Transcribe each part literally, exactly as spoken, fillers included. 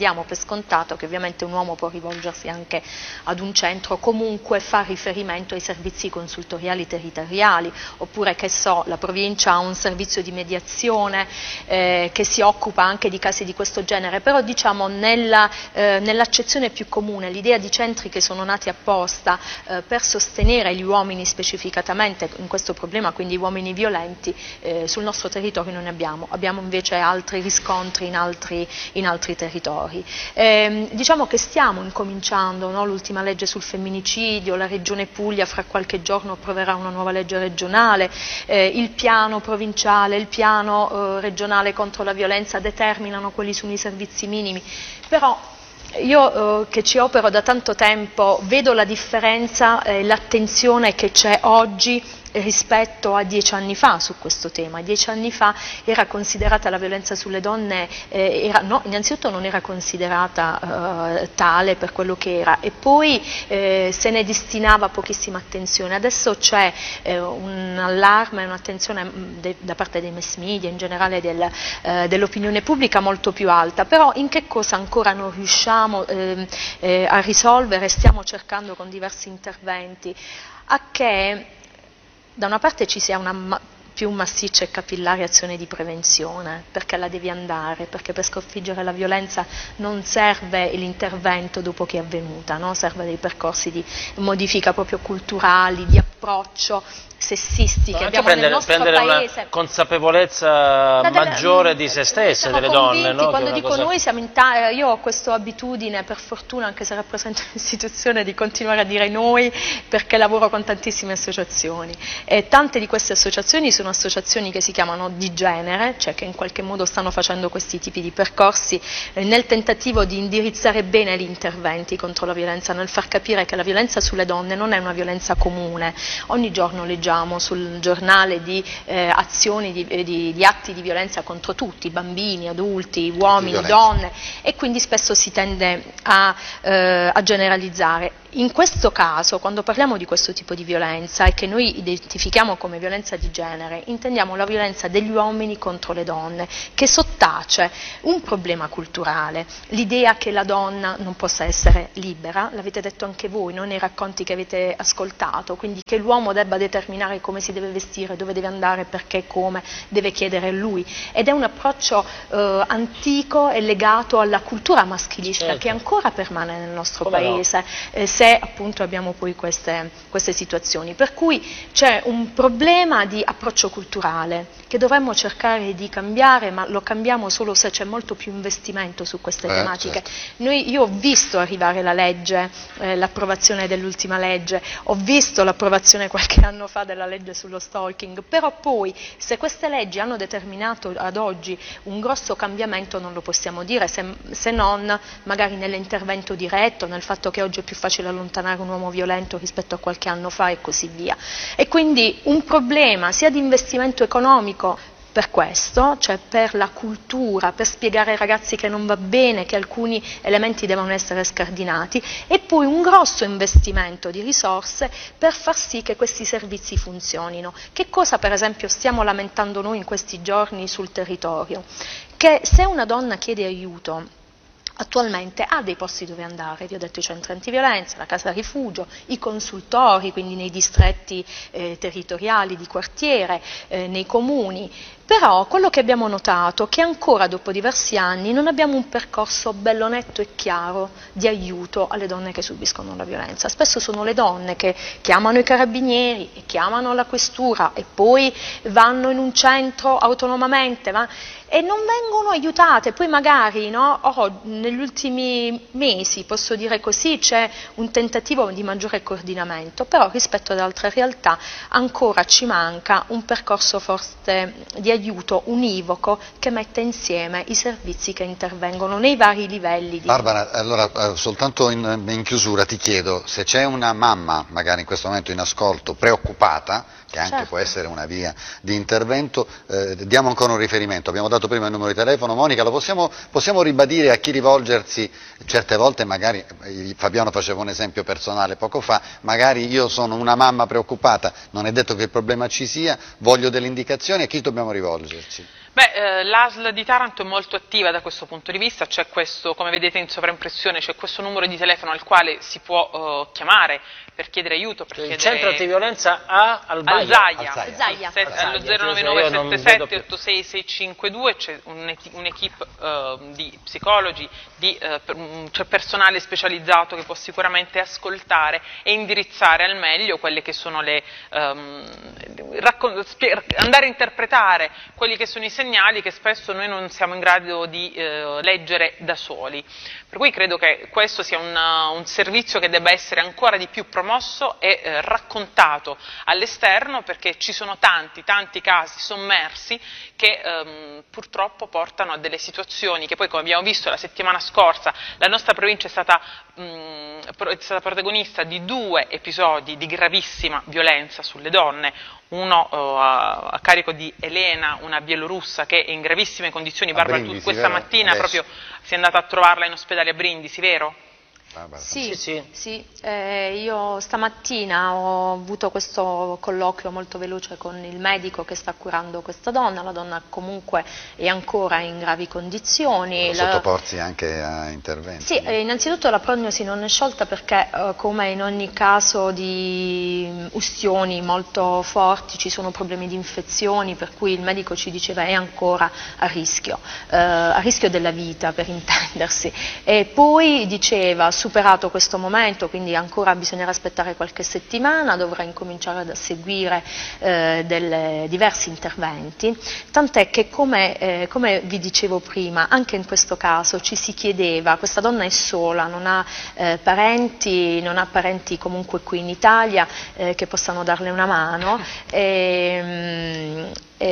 diamo per scontato che ovviamente un uomo può rivolgersi anche ad un centro, comunque fa riferimento ai servizi consultoriali territoriali, oppure che so, la provincia ha un servizio di mediazione eh, che si occupa anche di casi di questo genere, però diciamo nella, eh, nell'accezione più comune l'idea di centri che sono nati apposta eh, per sostenere gli uomini specificatamente in questo problema, quindi uomini violenti, eh, sul nostro territorio non ne abbiamo, abbiamo invece altri riscontri in altri, in altri territori. Eh, diciamo che stiamo incominciando, no? L'ultima legge sul femminicidio, la Regione Puglia fra qualche giorno approverà una nuova legge regionale, eh, il piano provinciale, il piano eh, regionale contro la violenza determinano quelli sono i servizi minimi, però io eh, che ci opero da tanto tempo vedo la differenza e eh, l'attenzione che c'è oggi rispetto a dieci anni fa su questo tema. Dieci anni fa era considerata la violenza sulle donne, eh, era, no, innanzitutto non era considerata eh, tale per quello che era e poi eh, se ne destinava pochissima attenzione. Adesso c'è eh, un allarme, un'attenzione da parte dei mass media, in generale del, eh, dell'opinione pubblica molto più alta, però in che cosa ancora non riusciamo eh, eh, a risolvere, stiamo cercando con diversi interventi, a che da una parte ci sia una ma più massiccia e capillare azione di prevenzione, perché la devi andare, perché per sconfiggere la violenza non serve l'intervento dopo che è avvenuta, no? Serve dei percorsi di modifica proprio culturali, di approccio sessisti che abbiamo prendere, nel nostro prendere paese. Una consapevolezza delle, maggiore di se stesse, delle donne. No? Quando dico cosa... noi siamo in ta io ho questa abitudine, per fortuna, anche se rappresento un'istituzione, di continuare a dire noi, perché lavoro con tantissime associazioni e tante di queste associazioni sono associazioni che si chiamano di genere, cioè che in qualche modo stanno facendo questi tipi di percorsi eh, nel tentativo di indirizzare bene gli interventi contro la violenza, nel far capire che la violenza sulle donne non è una violenza comune. Ogni giorno leggiamo sul giornale di eh, azioni, di, di, di atti di violenza contro tutti, bambini, adulti, uomini, donne, e quindi spesso si tende a, eh, a generalizzare. In questo caso, quando parliamo di questo tipo di violenza e che noi identifichiamo come violenza di genere, intendiamo la violenza degli uomini contro le donne, che sottace un problema culturale, l'idea che la donna non possa essere libera, l'avete detto anche voi, no? Nei racconti che avete ascoltato, quindi che l'uomo debba determinare come si deve vestire, dove deve andare, perché, come, deve chiedere lui. Ed è un approccio eh, antico e legato alla cultura maschilista, certo, che ancora permane nel nostro come paese. No? Eh, se appunto abbiamo poi queste, queste situazioni, per cui c'è un problema di approccio culturale che dovremmo cercare di cambiare, ma lo cambiamo solo se c'è molto più investimento su queste eh, tematiche. Certo. Noi, io ho visto arrivare la legge, eh, l'approvazione dell'ultima legge, ho visto l'approvazione qualche anno fa della legge sullo stalking, però poi se queste leggi hanno determinato ad oggi un grosso cambiamento non lo possiamo dire se, se non magari nell'intervento diretto, nel fatto che oggi è più facile allontanare un uomo violento rispetto a qualche anno fa e così via. E quindi un problema sia di investimento economico per questo, cioè per la cultura, per spiegare ai ragazzi che non va bene, che alcuni elementi devono essere scardinati, e poi un grosso investimento di risorse per far sì che questi servizi funzionino. Che cosa per esempio stiamo lamentando noi in questi giorni sul territorio? Che se una donna chiede aiuto, attualmente ha dei posti dove andare, vi ho detto i centri antiviolenza, la casa rifugio, i consultori, quindi nei distretti eh, territoriali di quartiere, eh, nei comuni, però quello che abbiamo notato è che ancora dopo diversi anni non abbiamo un percorso bello netto e chiaro di aiuto alle donne che subiscono la violenza. Spesso sono le donne che chiamano i carabinieri e chiamano la questura e poi vanno in un centro autonomamente, va? E non vengono aiutate, poi magari no, oh, negli ultimi mesi, posso dire così, c'è un tentativo di maggiore coordinamento, però rispetto ad altre realtà ancora ci manca un percorso forte di aiuto univoco che metta insieme i servizi che intervengono nei vari livelli. Di... Barbara, allora soltanto in, in chiusura ti chiedo se c'è una mamma, magari in questo momento in ascolto, preoccupata, che anche certo. può essere una via di intervento, eh, diamo ancora un riferimento, abbiamo dato prima il numero di telefono, Monica, lo possiamo, possiamo ribadire a chi rivolgersi, certe volte magari, Fabiano faceva un esempio personale poco fa, magari io sono una mamma preoccupata, non è detto che il problema ci sia, voglio delle indicazioni, a chi dobbiamo rivolgerci? Beh, eh, l'A S L di Taranto è molto attiva da questo punto di vista, c'è questo, come vedete in sovraimpressione, c'è questo numero di telefono al quale si può uh, chiamare per chiedere aiuto. Per il chiedere... centro antiviolenza a Albaia. Alzaia, allo zero nove nove sette sette otto sei sei cinque due c'è un'equipe uh, di psicologi, di, uh, c'è personale specializzato che può sicuramente ascoltare e indirizzare al meglio quelle che sono le... Um, andare a interpretare quelli che sono i segnali che spesso noi non siamo in grado di uh, leggere da soli. Per cui credo che questo sia un, un servizio che debba essere ancora di più promosso e eh, raccontato all'esterno, perché ci sono tanti, tanti casi sommersi che ehm, purtroppo portano a delle situazioni che poi, come abbiamo visto la settimana scorsa, la nostra provincia è stata, mh, è stata protagonista di due episodi di gravissima violenza sulle donne, uno uh, a, a carico di Elena, una bielorussa che è in gravissime condizioni. Barbara, tu questa vero? mattina Adesso. proprio sei andata a trovarla in ospedale a Brindisi, vero? Sì, sì, sì. sì. Eh, io stamattina ho avuto questo colloquio molto veloce con il medico che sta curando questa donna. La donna comunque è ancora in gravi condizioni. La... Sottoporsi anche a interventi? Sì, eh, innanzitutto la prognosi non è sciolta perché eh, come in ogni caso di ustioni molto forti ci sono problemi di infezioni, per cui il medico ci diceva è ancora a rischio, eh, a rischio della vita per intendersi. E poi diceva superato questo momento, quindi ancora bisognerà aspettare qualche settimana, dovrà incominciare a seguire eh, delle, diversi interventi, tant'è che come, eh, come vi dicevo prima, anche in questo caso ci si chiedeva, questa donna è sola, non ha eh, parenti, non ha parenti comunque qui in Italia eh, che possano darle una mano, e,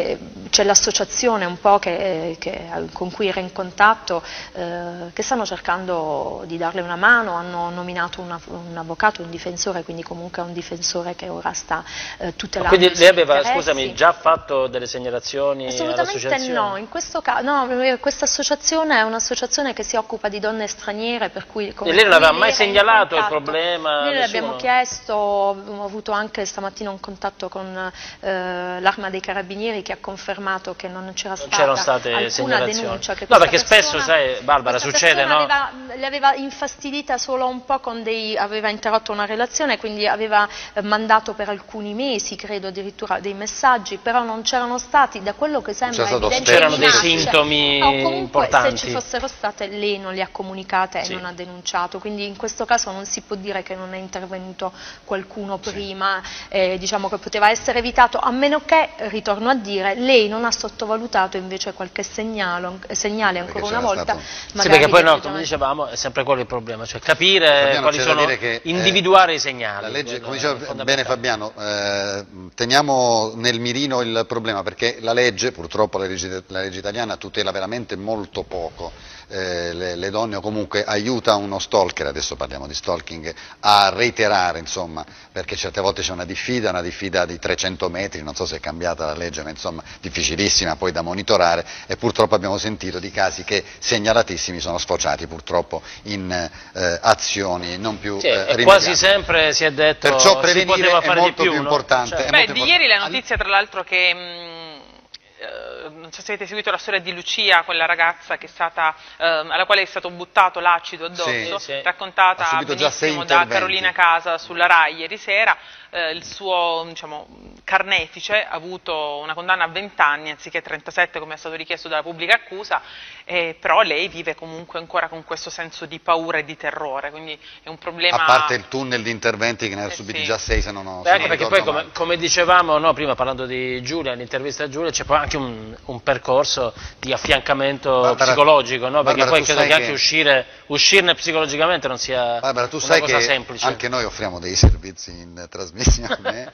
c'è l'associazione un po' che, che, con cui era in contatto, eh, che stanno cercando di darle una mano, hanno nominato una, un avvocato, un difensore, quindi comunque un difensore che ora sta eh, tutelando. Quindi lei aveva, scusami, già fatto delle segnalazioni all'associazione? Assolutamente no, in questo caso, no, questa associazione è un'associazione che si occupa di donne straniere, per cui... E lei non aveva mai segnalato il problema? Noi le abbiamo chiesto, ho avuto anche stamattina un contatto con eh, l'Arma dei Carabinieri che ha confermato che non c'era stata alcuna denuncia. Che no, perché persona, spesso, sai, Barbara, succede, no? Aveva, le aveva infastidita solo un po' con dei, aveva interrotto una relazione, quindi aveva eh, mandato per alcuni mesi, credo addirittura, dei messaggi, però non c'erano stati, da quello che sembra evidente, c'erano dei sintomi no, comunque, importanti. Se ci fossero state, lei non le ha comunicate e sì. non ha denunciato, quindi in questo caso non si può dire che non è intervenuto qualcuno prima, sì. eh, diciamo che poteva essere evitato, a meno che, ritorno a dire, lei non ha sottovalutato invece qualche segnalo, segnale ancora una volta. Sì, perché poi no, come dicevamo, è sempre quello il problema, cioè capire Fabiano, quali sono, che, individuare eh, i segnali. La legge, come diceva bene Fabiano, eh, teniamo nel mirino il problema, perché la legge, purtroppo la legge, la legge italiana tutela veramente molto poco eh, le, le donne, o comunque aiuta uno stalker, adesso parliamo di stalking, a reiterare, insomma, perché certe volte c'è una diffida, una diffida di trecento metri, non so se è cambiata la legge, ma insomma difficilissima poi da monitorare, e purtroppo abbiamo sentito di casi che segnalatissimi sono sfociati purtroppo in eh, azioni non più sì, eh, rimediabili. Quasi sempre si è detto perciò prevenire si poteva fare è molto di più, più no? importante. Cioè, è beh, molto di import- ieri la notizia tra l'altro che mh, eh, non so se avete seguito la storia di Lucia, quella ragazza che è stata, eh, alla quale è stato buttato l'acido addosso, sì, sì. raccontata benissimo da Carolina Casa sulla Rai ieri sera. Eh, il suo diciamo, carnefice ha avuto una condanna a venti anni anziché trentasette come è stato richiesto dalla pubblica accusa, eh, però lei vive comunque ancora con questo senso di paura e di terrore, quindi è un problema... A parte il tunnel di interventi che ne ha eh subiti sì. già sei, se non ho... Beh, anche perché poi come, come dicevamo no, prima parlando di Giulia, nell'intervista a Giulia, c'è poi anche un, un percorso di affiancamento Barbara, psicologico, no? Perché Barbara, poi credo che, che anche uscire, uscirne psicologicamente non sia Barbara, tu una sai cosa che semplice. Anche noi offriamo dei servizi in trasmissione.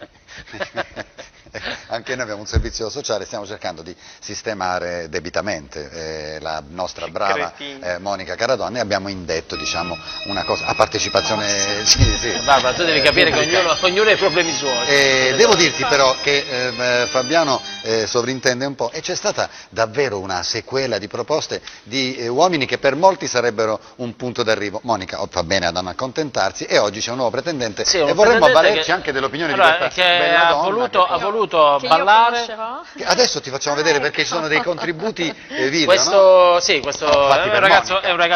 Anche noi abbiamo un servizio sociale, stiamo cercando di sistemare debitamente eh, la nostra brava eh, Monica Caradonna, e abbiamo indetto diciamo, una cosa a partecipazione sì, sì, Barbara, tu devi capire che ognuno, ognuno ha i problemi suoi. Eh, devo dirti però che eh, Fabiano eh, sovrintende un po', e c'è stata davvero una sequela di proposte di eh, uomini che per molti sarebbero un punto d'arrivo. Monica oh, fa bene ad non accontentarsi, e oggi c'è un nuovo pretendente, sì, un e vorremmo avvalerci che... anche dell'opinione allora, di questa che bella ha donna voluto, che... ha voluto che ballare. Adesso ti facciamo vedere perché ci sono dei contributi eh, video, questo, no? sì, questo no, è, un ragazzo, è un ragazzo